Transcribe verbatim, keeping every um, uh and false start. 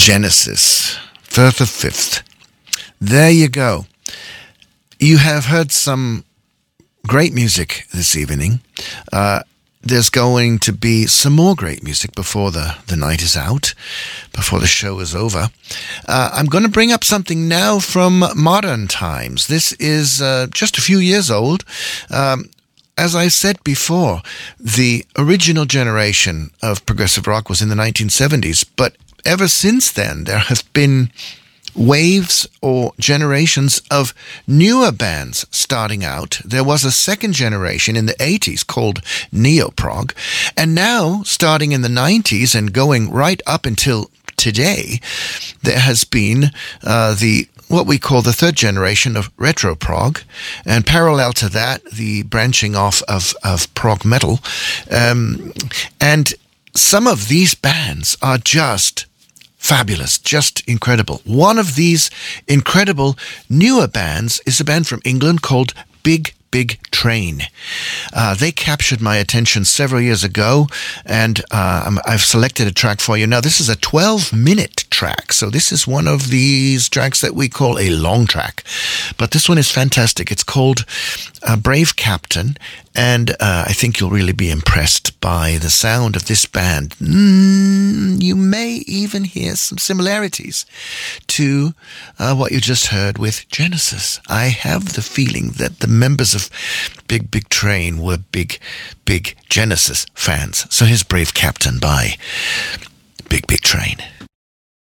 Genesis, Firth of Fifth. There you go. You have heard some great music this evening. Uh, there's going to be some more great music before the, the night is out, before the show is over. Uh, I'm going to bring up something now from modern times. This is uh, just a few years old. Um, As I said before, the original generation of progressive rock was in the nineteen seventies, but ever since then, there have been waves or generations of newer bands starting out. There was a second generation in the eighties called Neoprog, and now, starting in the nineties and going right up until today, there has been uh, the what we call the third generation of retro prog, and parallel to that, the branching off of, of prog metal. Um, and some of these bands are just fabulous, just incredible. One of these incredible newer bands is a band from England called Big Big Train. Uh, they captured my attention several years ago, and uh, I've selected a track for you. Now, this is a twelve-minute track, so this is one of these tracks that we call a long track. But this one is fantastic. It's called uh, Brave Captain, and uh, I think you'll really be impressed by the sound of this band. Mm, you may even hear some similarities to uh, what you just heard with Genesis. I have the feeling that the members of Big Big Train were big, big Genesis fans. So here's Brave Captain by Big Big Train.